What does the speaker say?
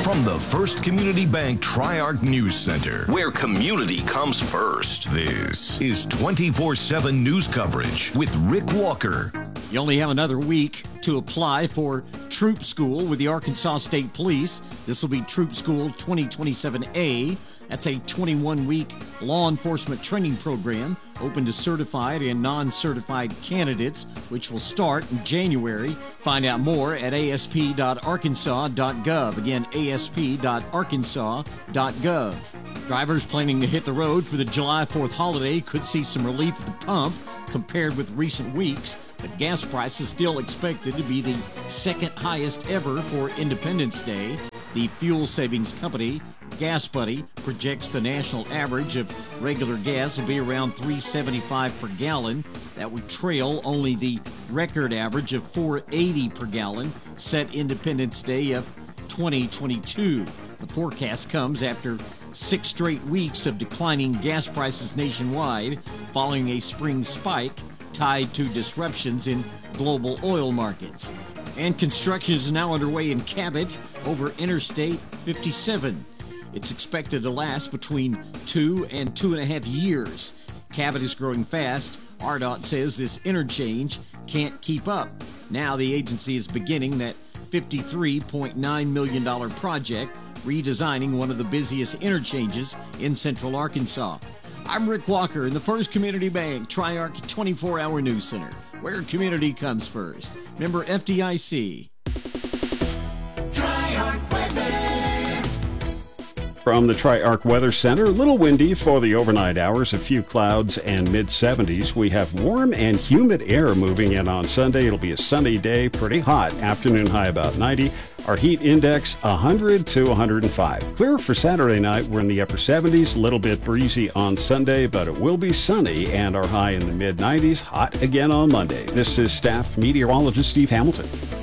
From the First Community Bank Tri-Arc News Center, where community comes first, this is 24/7 news coverage with Rick Walker. You only have another week to apply for Troop School with the Arkansas State Police. This will be Troop School 2027A. That's a 21-week law enforcement training program open to certified and non-certified candidates, which will start in January. Find out more at asp.arkansas.gov. Again, asp.arkansas.gov. Drivers planning to hit the road for the July 4th holiday could see some relief at the pump compared with recent weeks, but gas prices still expected to be the second highest ever for Independence Day. The fuel savings company, Gas Buddy, projects the national average of regular gas will be around $3.75 per gallon. That would trail only the record average of $4.80 per gallon set Independence Day of 2022. The forecast comes after 6 straight weeks of declining gas prices nationwide following a spring spike tied to disruptions in global oil markets. And construction is now underway in Cabot over Interstate 57. It's expected to last between 2 and 2.5 years. Cabot is growing fast. RDOT says this interchange can't keep up. Now the agency is beginning that $53.9 million project, redesigning one of the busiest interchanges in central Arkansas. I'm Rick Walker in the First Community Bank Tri-Arc 24-hour News Center, where community comes first. Member FDIC. Tri-Arc Weather. From the Tri-Arc Weather Center, a little windy for the overnight hours, a few clouds and mid-70s. We have warm and humid air moving in on Sunday. It'll be a sunny day, pretty hot. Afternoon high about 90. Our heat index 100 to 105. Clear for Saturday night. We're in the upper 70s, a little bit breezy on Sunday, but it will be sunny and our high in the mid-90s. Hot again on Monday. This is staff meteorologist Steve Hamilton.